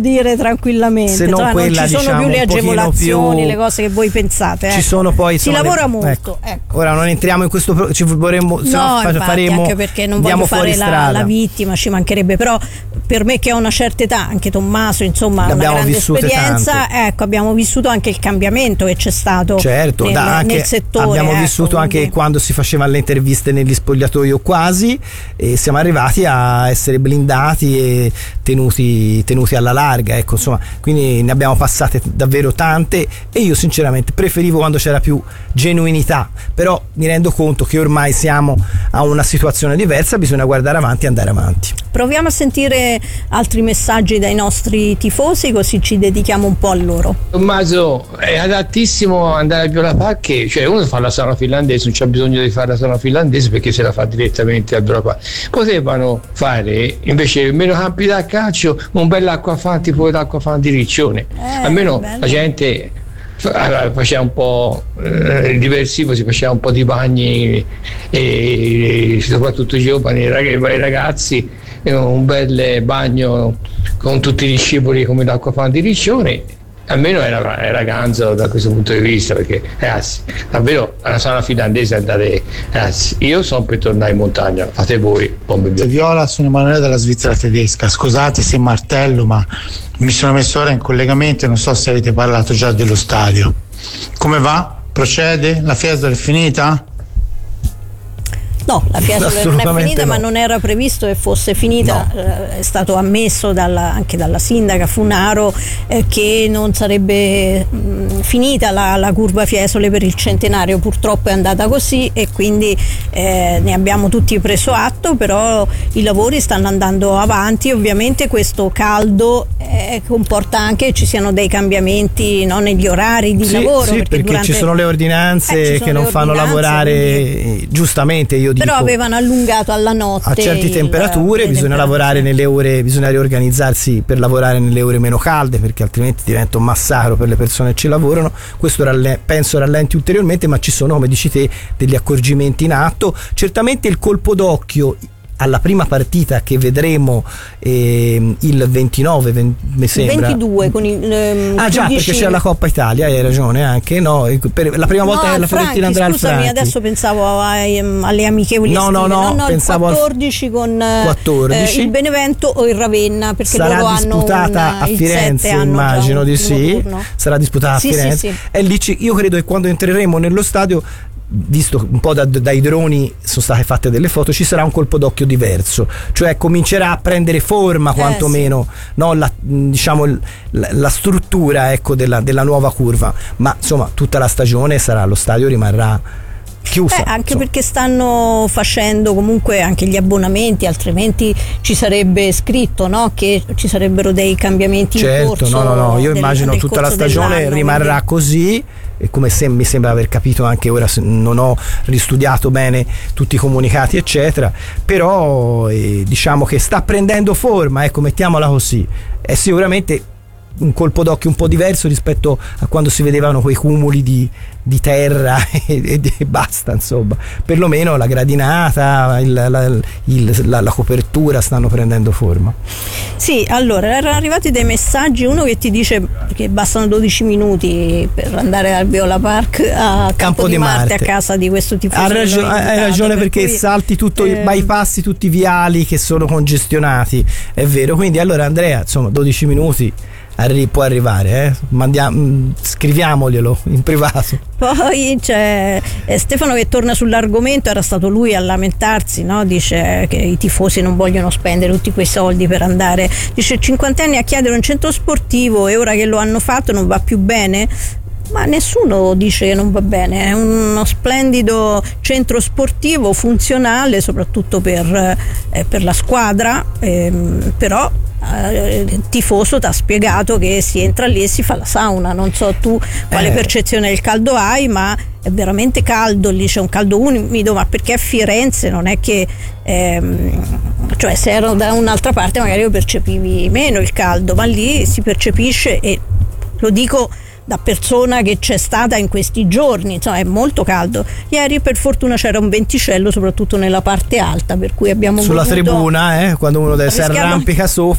dire tranquillamente, se non quella, non ci sono più le agevolazioni, le cose che voi pensate. Ci sono poi si lavora molto. Ecco. Ora non entriamo in questo, ci vorremmo, faremo, anche perché non voglio fare la vittima, ci mancherebbe, però per me che ho una certa età, anche Tommaso, insomma, una grande esperienza, ecco, abbiamo vissuto anche il cambiamento che c'è stato nel settore. Abbiamo vissuto anche quando si facevano le interviste negli spogliatoio quasi, e siamo arrivati a essere blindati e tenuti alla larga, ecco, insomma, quindi ne abbiamo passate davvero tante, e io sinceramente preferivo quando c'era più genuinità, però mi rendo conto che ormai siamo a una situazione diversa, bisogna guardare avanti e andare avanti. Proviamo a sentire altri messaggi dai nostri tifosi, così ci dedichiamo un po' a loro. Tommaso, è adattissimo andare a Viola Park, cioè uno fa la sauna finlandese, non c'è bisogno di fare la sauna finlandese perché se la fa direttamente a Viola Park. Potevano fare invece meno campi da calcio, un bell'acquafan tipo l'acquafan di Riccione, almeno bello. La gente faceva un po' il diversivo, si faceva un po' di bagni, e soprattutto i giovani, i ragazzi, un bel bagno con tutti gli scivoli come l'acquafan di Riccione. Almeno era ganzo da questo punto di vista, perché ragazzi, davvero alla sauna finlandese andate, ragazzi, io sono per tornare in montagna, fate voi. Viola, sono Emanuele dalla Svizzera tedesca, scusate se martello, ma mi sono messo ora in collegamento e non so se avete parlato già dello stadio. Come va? Procede? La fiesta è finita? No, la fiesta non è finita, ma non era previsto che fosse finita. È stato ammesso anche dalla sindaca Funaro che non sarebbe finita la curva Fiesole per il centenario. Purtroppo è andata così, e quindi ne abbiamo tutti preso atto, però i lavori stanno andando avanti. Ovviamente questo caldo comporta anche che ci siano dei cambiamenti, no, negli orari di lavoro, perché ci sono le ordinanze che non fanno lavorare, giustamente io dico, però avevano allungato alla notte a certe temperature, bisogna lavorare nelle ore, bisogna riorganizzarsi per lavorare nelle ore meno calde, perché altrimenti diventa un massacro per le persone che ci lavorano. Questo penso rallenti ulteriormente, ma ci sono, come dici te, degli accorgimenti in atto. Certamente il colpo d'occhio alla prima partita che vedremo il 29, mi sembra. 22 con il già, perché c'è la Coppa Italia, hai ragione anche, no? Per la prima volta che la Fiorentina andrà al Franchi. Adesso pensavo alle amichevoli estive. No, pensavo il 14 con il Benevento o il Ravenna, perché sarà loro disputata a Firenze, immagino di sì. Sarà disputata a Firenze. Sì. E lì io credo che quando entreremo nello stadio, visto un po' dai droni sono state fatte delle foto, ci sarà un colpo d'occhio diverso, cioè comincerà a prendere forma quantomeno no, la struttura, ecco, della nuova curva, ma insomma tutta la stagione lo stadio rimarrà chiusa, anche perché stanno facendo comunque anche gli abbonamenti, altrimenti ci sarebbe scritto, no, che ci sarebbero dei cambiamenti in corso. No, io immagino tutta la stagione rimarrà così, e come mi sembra aver capito anche ora, non ho ristudiato bene tutti i comunicati eccetera, però diciamo che sta prendendo forma, ecco, mettiamola così. È sicuramente un colpo d'occhio un po' diverso rispetto a quando si vedevano quei cumuli di terra e basta, insomma. Perlomeno la gradinata, la copertura stanno prendendo forma. Sì, allora erano arrivati dei messaggi, uno che ti dice che bastano 12 minuti per andare al Viola Park a Campo di Marte, a casa di questo tifoso. Hai ragione, perché salti tutto, bypassi tutti i viali che sono congestionati, è vero. Quindi allora Andrea, insomma, 12 minuti può arrivare, scriviamoglielo in privato. Poi c'è Stefano che torna sull'argomento, era stato lui a lamentarsi, no? Dice che i tifosi non vogliono spendere tutti quei soldi per andare, dice 50 anni a chiedere un centro sportivo e ora che lo hanno fatto non va più bene. Ma nessuno dice che non va bene, è uno splendido centro sportivo funzionale soprattutto per la squadra, però il tifoso ti ha spiegato che si entra lì e si fa la sauna. Non so tu quale percezione del caldo hai, ma è veramente caldo lì, c'è un caldo umido, ma perché a Firenze non è che cioè se ero da un'altra parte magari lo percepivi meno il caldo, ma lì si percepisce, e lo dico da persona che c'è stata in questi giorni, insomma è molto caldo. Ieri per fortuna c'era un venticello soprattutto nella parte alta, per cui abbiamo sulla tribuna, quando uno si arrampica sopra